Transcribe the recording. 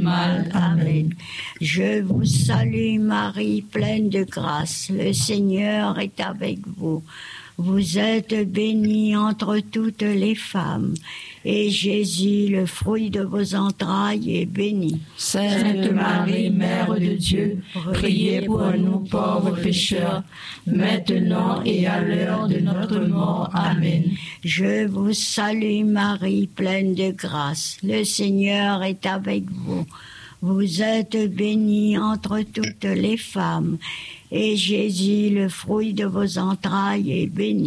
mal. Amen. Je vous salue Marie, pleine de grâce, le Seigneur est avec vous. Vous êtes bénie entre toutes les femmes, et Jésus, le fruit de vos entrailles, est béni. Sainte Marie, Mère de Dieu, priez pour nous pauvres pécheurs, maintenant et à l'heure de notre mort. Amen. Je vous salue Marie, pleine de grâce, le Seigneur est avec vous. Vous êtes bénie entre toutes les femmes, et Jésus, le fruit de vos entrailles, est béni.